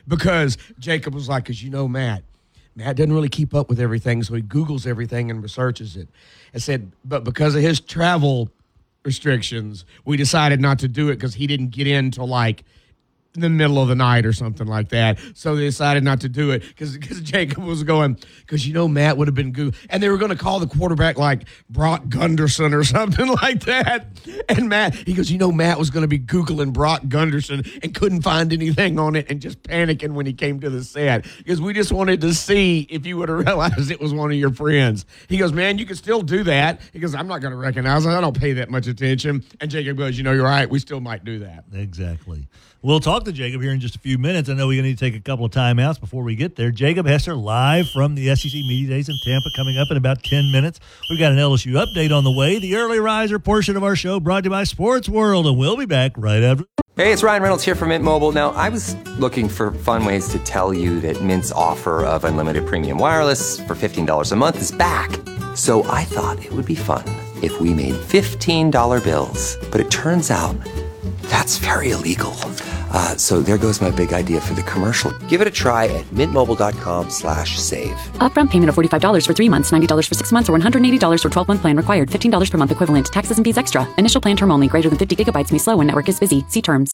because Jacob was like, because Matt doesn't really keep up with everything, so he Googles everything and researches it. I said, but because of his travel restrictions, we decided not to do it because he didn't get in till like in the middle of the night or something like that. So they decided not to do it because Jacob was going, because Matt would have been good. And they were going to call the quarterback like Brock Gunderson or something like that. And he goes, Matt was going to be Googling Brock Gunderson and couldn't find anything on it and just panicking when he came to the set because we just wanted to see if you would have realized it was one of your friends. He goes, man, you can still do that. He goes, I'm not going to recognize it. I don't pay that much attention. And Jacob goes, you're right. We still might do that. Exactly. We'll talk to Jacob here in just a few minutes. I know we're going to need to take a couple of timeouts before we get there. Jacob Hester live from the SEC Media Days in Tampa coming up in about 10 minutes. We've got an LSU update on the way. The early riser portion of our show brought to you by Sports World, and we'll be back right after. Hey, it's Ryan Reynolds here from Mint Mobile. Now, I was looking for fun ways to tell you that Mint's offer of unlimited premium wireless for $15 a month is back. So I thought it would be fun if we made $15 bills. But it turns out that's very illegal. So there goes my big idea for the commercial. Give it a try at mintmobile.com/save. Upfront payment of $45 for 3 months, $90 for 6 months, or $180 for 12-month plan required. $15 per month equivalent. Taxes and fees extra. Initial plan term only. Greater than 50 gigabytes may slow when network is busy. See terms.